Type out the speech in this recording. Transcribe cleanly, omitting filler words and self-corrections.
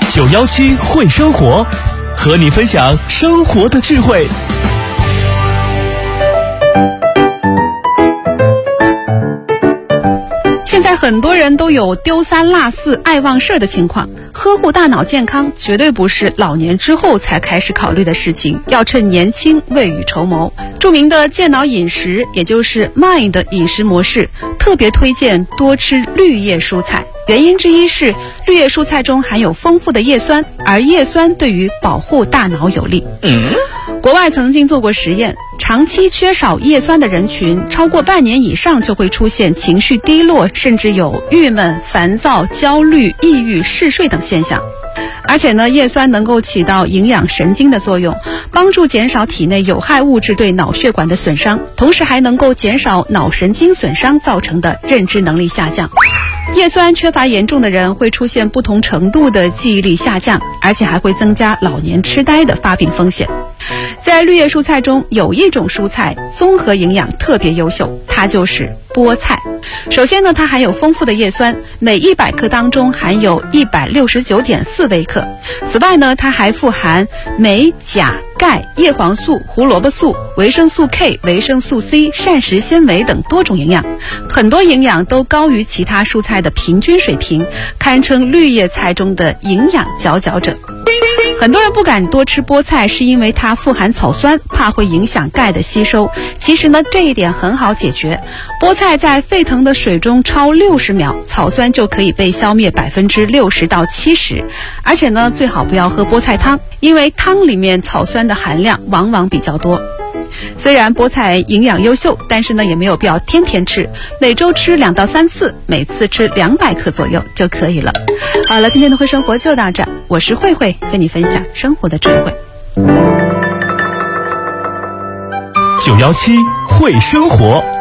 917会生活，和你分享生活的智慧。 现在很多人都有丢三落四、爱忘事儿的情况，呵护大脑健康绝对不是老年之后才开始考虑的事情，要趁年轻未雨绸缪。著名的健脑饮食，也就是 MIND 的饮食模式，特别推荐多吃绿叶蔬菜。原因之一是绿叶蔬菜中含有丰富的叶酸，而叶酸对于保护大脑有利。国外曾经做过实验，长期缺少叶酸的人群，超过半年以上就会出现情绪低落，甚至有郁闷、烦躁、焦虑、抑郁、嗜睡等现象。而且呢，叶酸能够起到营养神经的作用，帮助减少体内有害物质对脑血管的损伤，同时还能够减少脑神经损伤造成的认知能力下降。叶酸缺乏严重的人会出现不同程度的记忆力下降，而且还会增加老年痴呆的发病风险。在绿叶蔬菜中，有一种蔬菜综合营养特别优秀，它就是菠菜。首先呢，它含有丰富的叶酸，每100克当中含有169.4微克。此外呢，它还富含镁、钾、钙、叶黄素、胡萝卜素、维生素 K、维生素 C、膳食纤维等多种营养，很多营养都高于其他蔬菜的平均水平，堪称绿叶菜中的营养佼佼者。很多人不敢多吃菠菜，是因为它富含草酸，怕会影响钙的吸收。其实呢，这一点很好解决。菠菜在沸腾的水中焯60秒，草酸就可以被消灭60%到70%。而且呢，最好不要喝菠菜汤，因为汤里面草酸的含量往往比较多。虽然菠菜营养优秀，但是呢，也没有必要天天吃，每周吃2到3次，每次吃200克左右就可以了。好了，今天的会生活就到这儿，我是慧慧，和你分享生活的智慧。 917会生活。